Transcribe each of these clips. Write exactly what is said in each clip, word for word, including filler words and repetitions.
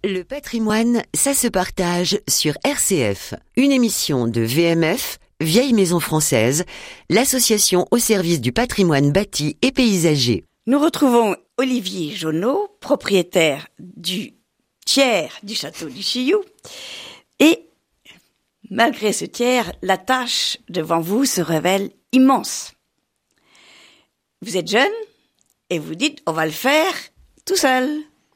Le patrimoine, ça se partage sur R C F. Une émission de V M F, Vieille Maison Française, l'association au service du patrimoine bâti et paysager. Nous retrouvons Olivier Jonot, propriétaire du tiers du château du Chilloux. Et malgré ce tiers, la tâche devant vous se révèle immense. Vous êtes jeune et vous dites on va le faire tout seul.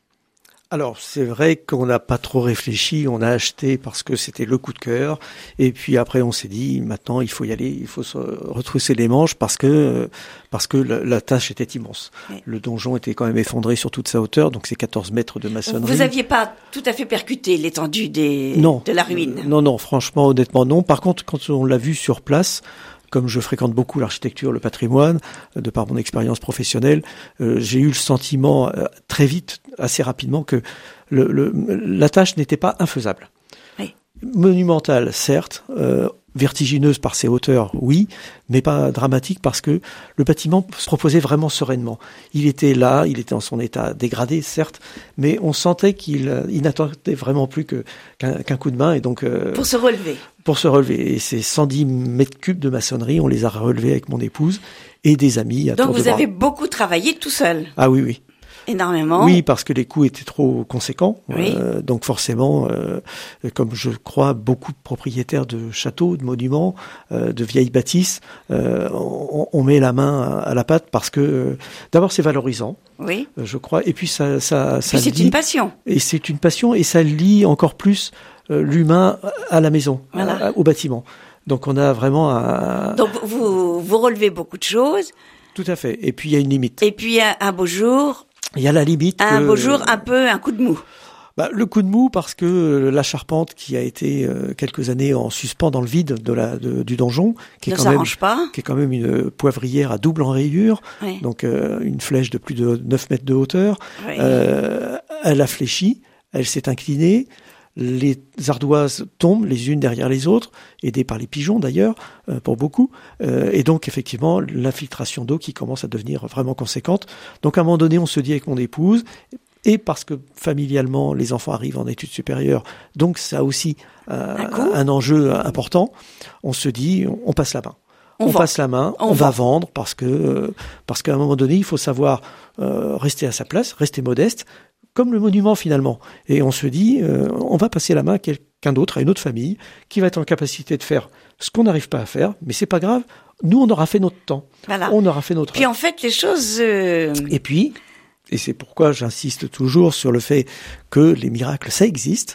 Alors, c'est vrai qu'on n'a pas trop réfléchi, on a acheté parce que c'était le coup de cœur, et puis après on s'est dit, maintenant il faut y aller, il faut se retrousser les manches parce que parce que la, la tâche était immense. Oui. Le donjon était quand même effondré sur toute sa hauteur, donc c'est quatorze mètres de maçonnerie. Vous n'aviez pas tout à fait percuté l'étendue des, non, de la ruine? Non, non, franchement, honnêtement non. Par contre, quand on l'a vu sur place, comme je fréquente beaucoup l'architecture, le patrimoine, de par mon expérience professionnelle, euh, j'ai eu le sentiment euh, très vite, assez rapidement, que le, le, la tâche n'était pas infaisable. Oui. Monumentale, certes, euh, vertigineuse par ses hauteurs, oui, mais pas dramatique parce que le bâtiment se proposait vraiment sereinement. Il était là, il était en son état dégradé, certes, mais on sentait qu'il il n'attendait vraiment plus que, qu'un, qu'un coup de main. Et donc, euh, pour se relever. Pour se relever. Et ces cent dix mètres cubes de maçonnerie, on les a relevés avec mon épouse et des amis à donc tour de vous bras. avez beaucoup travaillé tout seul? Ah oui, oui. Énormément. Oui, parce que les coûts étaient trop conséquents. Oui. Euh, donc forcément, euh, comme je crois beaucoup de propriétaires de châteaux, de monuments, euh, de vieilles bâtisses, euh, on, on met la main à, à la pâte parce que euh, d'abord c'est valorisant. Oui. Euh, je crois. Et puis ça, ça, ça. Puis c'est lie, une passion. Et c'est une passion et ça lie encore plus euh, l'humain à la maison, voilà. à, au bâtiment. Donc on a vraiment un. Donc vous vous relevez beaucoup de choses. Tout à fait. Et puis il y a une limite. Et puis un, un beau jour. Il y a la limite. Un que, beau jour, un peu un coup de mou. Bah, le coup de mou parce que la charpente qui a été euh, quelques années en suspens dans le vide de la de, du donjon, qui ne est quand même pas. qui est quand même une poivrière à double enrayure, oui. donc euh, une flèche de plus de neuf mètres de hauteur, oui. euh, elle a fléchi, elle s'est inclinée. Les ardoises tombent les unes derrière les autres, aidées par les pigeons d'ailleurs, euh, pour beaucoup. Euh, et donc effectivement, l'infiltration d'eau qui commence à devenir vraiment conséquente. Donc à un moment donné, on se dit avec mon épouse, et parce que familialement, les enfants arrivent en études supérieures, donc ça a aussi euh, un, un enjeu important, on se dit, on passe la main. On, on passe la main, on, on va vendre parce que euh, parce qu'à un moment donné, il faut savoir euh, rester à sa place, rester modeste, comme le monument finalement. Et on se dit, euh, on va passer la main à quelqu'un d'autre, à une autre famille, qui va être en capacité de faire ce qu'on n'arrive pas à faire, mais c'est pas grave. Nous, on aura fait notre temps. Voilà. On aura fait notre. Puis en fait, les choses. Euh... Et puis, et c'est pourquoi j'insiste toujours sur le fait que les miracles, ça existe.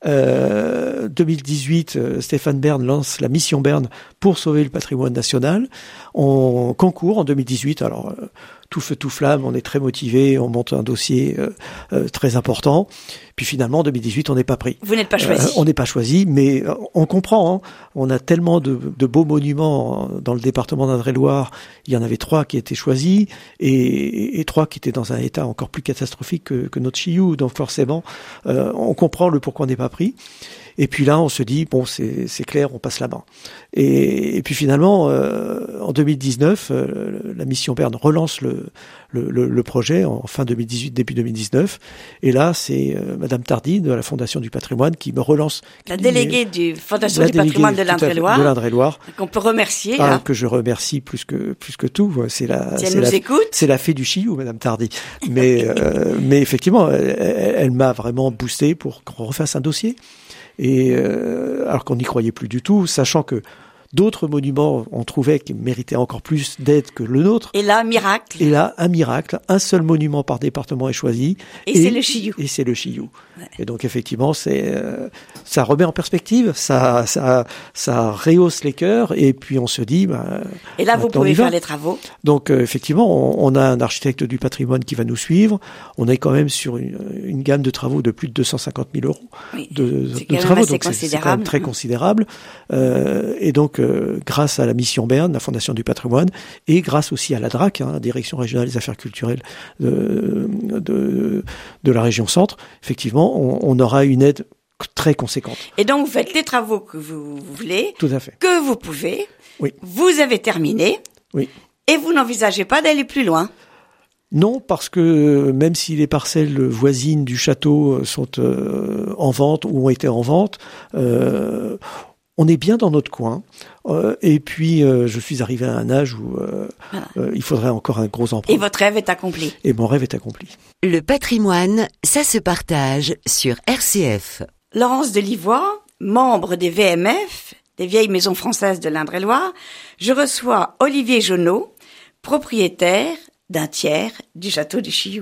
Euh, deux mille dix-huit, euh, Stéphane Bern lance la mission Bern pour sauver le patrimoine national. On concourt en deux mille dix-huit. Alors. Euh, tout feu, tout flamme, on est très motivé, on monte un dossier euh, euh, très important. Puis finalement, en deux mille dix-huit, on n'est pas pris. Vous n'êtes pas choisi. Euh, on n'est pas choisi, mais on comprend. Hein. On a tellement de, de beaux monuments dans le département d'Indre-et-Loire. Il y en avait trois qui étaient choisis et, et trois qui étaient dans un état encore plus catastrophique que, que notre Chilloux. Donc forcément, euh, on comprend le pourquoi on n'est pas pris. Et puis là, on se dit, bon, c'est, c'est clair, on passe la main. Et, et puis finalement, euh, en deux mille dix-neuf, euh, la mission Bern relance le, le, le, le projet en fin deux mille dix-huit, début deux mille dix-neuf. Et là, c'est euh, Madame Tardy de la Fondation du Patrimoine qui me relance. La déléguée du Fondation du Patrimoine de l'Indre-et-Loire. De l'Indre-et-Loire. Qu'on peut remercier. Ah, là. Que je remercie plus que plus que tout. C'est la. Si elle c'est nous la, écoute. C'est la fée du Chilloux, Madame Tardy. Mais euh, mais effectivement, elle, elle m'a vraiment boosté pour qu'on refasse un dossier. Et euh, alors qu'on n'y croyait plus du tout, sachant que d'autres monuments, on trouvait qu'ils méritaient encore plus d'aide que le nôtre. Et là, miracle. Et là, un miracle. Un seul monument par département est choisi. Et, et c'est le Chilloux. Et c'est le Chilloux. Ouais. Et donc, effectivement, c'est, euh, ça remet en perspective, ça, ça, ça rehausse les cœurs, et puis on se dit, bah, et là, vous pouvez faire les travaux. Donc, euh, effectivement, on, on a un architecte du patrimoine qui va nous suivre. On est quand même sur une, une gamme de travaux de plus de deux cent cinquante mille euros. Oui. De, c'est de quand travaux. Même Donc, c'est, c'est, c'est quand même très considérable. Euh, et donc, euh, grâce à la mission Bern, la Fondation du Patrimoine, et grâce aussi à la D R A C, hein, la Direction Régionale des Affaires Culturelles de, de, de la région Centre, effectivement, on, on aura une aide très conséquente. Et donc, vous faites les travaux que vous voulez. Tout à fait. Que vous pouvez. Oui. Vous avez terminé. Oui. Et vous n'envisagez pas d'aller plus loin. Non, parce que même si les parcelles voisines du château sont euh, en vente ou ont été en vente, euh, on est bien dans notre coin. Euh, et puis, euh, je suis arrivé à un âge où euh, voilà. euh, il faudrait encore un gros emprunt. Et votre rêve est accompli. Et mon rêve est accompli. Le patrimoine, ça se partage sur R C F. Laurence Delivois, membre des V M F, des Vieilles Maisons Françaises de l'Indre-et-Loire, je reçois Olivier Jonot, propriétaire d'un tiers du château du Chilloux.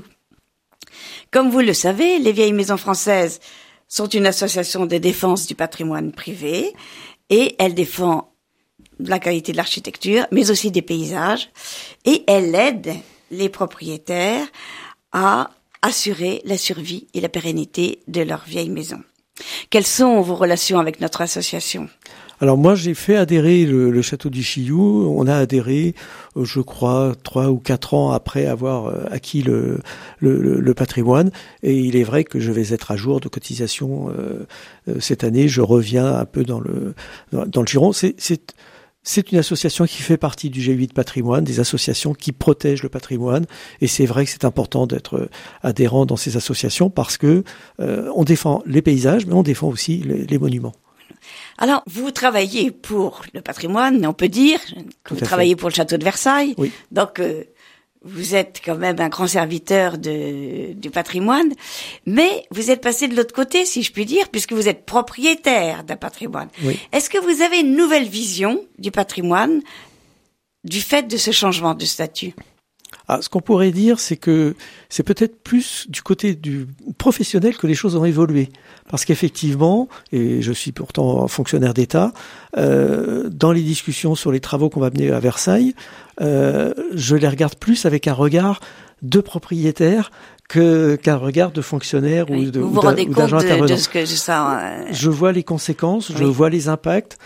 Comme vous le savez, les Vieilles Maisons Françaises sont une association de défense du patrimoine privé et elle défend la qualité de l'architecture, mais aussi des paysages, et elle aide les propriétaires à assurer la survie et la pérennité de leurs vieilles maisons. Quelles sont vos relations avec notre association ? Alors moi, j'ai fait adhérer le, le château du Chilloux. On a adhéré, je crois, trois ou quatre ans après avoir acquis le, le, le patrimoine. Et il est vrai que je vais être à jour de cotisation euh, cette année. Je reviens un peu dans le dans le giron. C'est, c'est C'est une association qui fait partie du G huit Patrimoine, des associations qui protègent le patrimoine. Et c'est vrai que c'est important d'être adhérent dans ces associations parce que euh, on défend les paysages, mais on défend aussi les, les monuments. Alors, vous travaillez pour le patrimoine, on peut dire. Vous travaillez fait. pour le château de Versailles. Oui. Donc, euh, vous êtes quand même un grand serviteur de, du patrimoine. Mais vous êtes passé de l'autre côté, si je puis dire, puisque vous êtes propriétaire d'un patrimoine. Oui. Est-ce que vous avez une nouvelle vision du patrimoine du fait de ce changement de statut ? Ah, ce qu'on pourrait dire, c'est que c'est peut-être plus du côté du professionnel que les choses ont évolué. Parce qu'effectivement, et je suis pourtant fonctionnaire d'État, euh, dans les discussions sur les travaux qu'on va mener à Versailles, euh, je les regarde plus avec un regard de propriétaire que qu'un regard de fonctionnaire oui, ou de vous vous rendez compte de, de ce que ça. Euh... Je vois les conséquences, oui. je vois les impacts,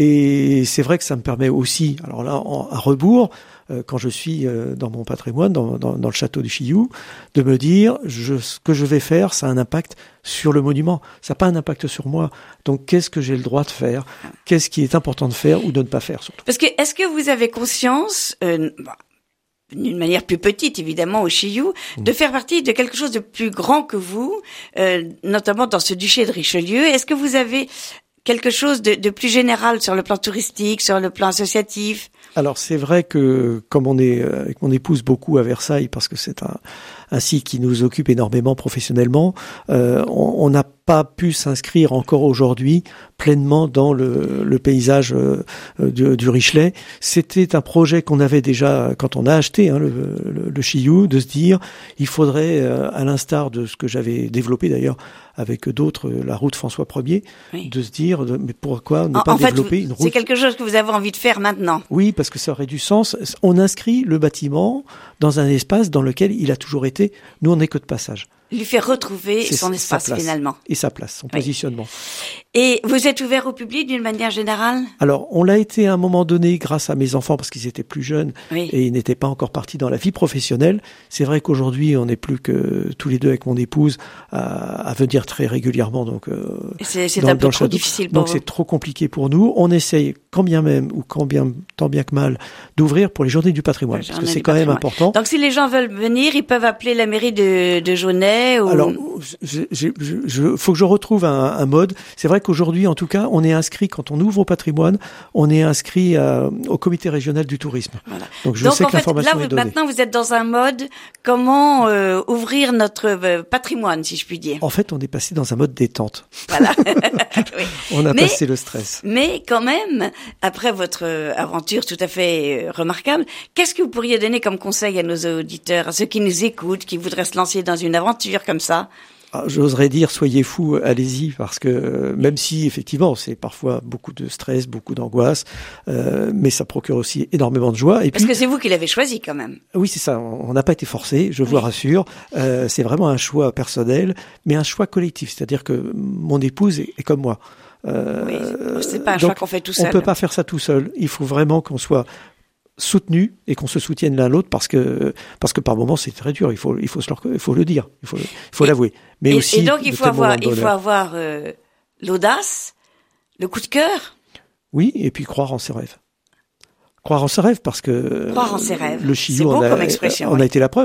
et c'est vrai que ça me permet aussi, alors là, en, à rebours, euh, quand je suis euh, dans mon patrimoine, dans, dans, dans le château du Chilloux, de me dire, je, ce que je vais faire, ça a un impact sur le monument, ça n'a pas un impact sur moi. Donc, qu'est-ce que j'ai le droit de faire ? Qu'est-ce qui est important de faire ou de ne pas faire, surtout ? Parce que, est-ce que vous avez conscience, euh, bah, d'une manière plus petite, évidemment, au Chilloux, de faire partie de quelque chose de plus grand que vous, euh, notamment dans ce duché de Richelieu. Est-ce que vous avez quelque chose de, de plus général sur le plan touristique, sur le plan associatif ? Alors, c'est vrai que, comme on est avec mon épouse beaucoup à Versailles, parce que c'est un, un site qui nous occupe énormément professionnellement, euh, on n'a pas pu s'inscrire encore aujourd'hui pleinement dans le, le paysage euh, du, du Richelet. C'était un projet qu'on avait déjà quand on a acheté hein, le, le, le Chilloux, de se dire il faudrait, euh, à l'instar de ce que j'avais développé d'ailleurs avec d'autres, la route François Ier, oui. de se dire de, mais pourquoi ne en, pas en développer fait, vous, une route ? C'est quelque chose que vous avez envie de faire maintenant. Oui, parce que ça aurait du sens. On inscrit le bâtiment dans un espace dans lequel il a toujours été. Nous, on n'est que de passage. Lui faire retrouver c'est son espace finalement. Et sa place, son oui. positionnement. Et vous êtes ouvert au public d'une manière générale ? Alors, on l'a été à un moment donné grâce à mes enfants parce qu'ils étaient plus jeunes oui. et ils n'étaient pas encore partis dans la vie professionnelle. C'est vrai qu'aujourd'hui, on n'est plus que tous les deux avec mon épouse à, à venir très régulièrement. Donc, euh, c'est, c'est dans, un peu dans trop difficile pour Donc, vous. c'est trop compliqué pour nous. On essaye, quand bien même ou quand bien, tant bien que mal, d'ouvrir pour les journées du patrimoine parce que c'est quand patrimoine. même important. Donc, si les gens veulent venir, ils peuvent appeler la mairie de, de Jaunet ou... Alors, j'ai, j'ai, je, faut que je retrouve un, un mode. C'est vrai qu'aujourd'hui, en tout cas, on est inscrit, quand on ouvre au patrimoine, on est inscrit à, au comité régional du tourisme. Voilà. Donc, je Donc, sais en que l'information fait, là, est donnée. Maintenant, vous êtes dans un mode comment euh, ouvrir notre euh, patrimoine, si je puis dire. En fait, on est passé dans un mode détente. Voilà. Oui. On a mais, passé le stress. Mais quand même, après votre aventure tout à fait remarquable, qu'est-ce que vous pourriez donner comme conseil à nos auditeurs, à ceux qui nous écoutent, qui voudraient se lancer dans une aventure comme ça ? J'oserais dire, soyez fous, allez-y, parce que même si, effectivement, c'est parfois beaucoup de stress, beaucoup d'angoisse, euh, mais ça procure aussi énormément de joie. Et parce puis, que c'est vous qui l'avez choisi, quand même. Oui, c'est ça. On n'a pas été forcé, je vous oui. rassure. Euh, c'est vraiment un choix personnel, mais un choix collectif. C'est-à-dire que mon épouse est, est comme moi. Euh, oui, c'est pas un choix qu'on fait tout seul. On peut pas faire ça tout seul. Il faut vraiment qu'on soit soutenu et qu'on se soutienne l'un l'autre parce que parce que par moments c'est très dur, il faut il faut se leur, il faut le dire, il faut il faut et, l'avouer, mais et, aussi et donc il faut avoir il faut avoir euh, l'audace, le coup de cœur, oui, et puis croire en ses rêves, croire en ses rêves parce que croire en ses rêves, le Chilloux, c'est beau on a, comme expression, on oui. a été la preuve.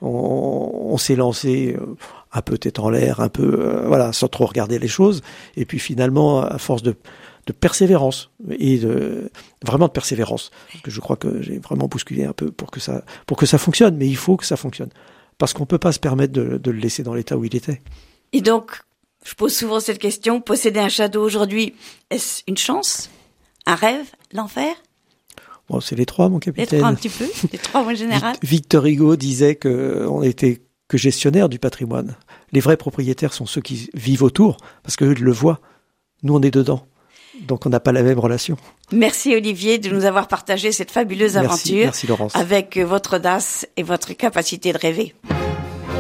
On, on s'est lancé un peu tête en l'air, un peu, euh, voilà, sans trop regarder les choses. Et puis finalement, à force de, de persévérance et de vraiment de persévérance, parce que je crois que j'ai vraiment bousculé un peu pour que ça, pour que ça fonctionne. Mais il faut que ça fonctionne, parce qu'on peut pas se permettre de, de le laisser dans l'état où il était. Et donc, je pose souvent cette question, posséder un château aujourd'hui, est-ce une chance, un rêve, l'enfer? Bon, c'est les trois, mon capitaine. Les trois un petit peu, les trois en général. Victor Hugo disait que on était que gestionnaire du patrimoine. Les vrais propriétaires sont ceux qui vivent autour, parce qu'eux le voient. Nous, on est dedans. Donc, on n'a pas la même relation. Merci Olivier de nous avoir partagé cette fabuleuse merci, aventure merci Laurence. avec votre audace et votre capacité de rêver.